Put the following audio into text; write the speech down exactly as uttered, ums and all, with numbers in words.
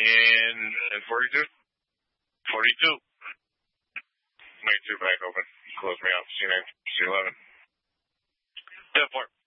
in, in forty-two? forty-two. Make two back open. Close me out. C nine, C eleven. ten four.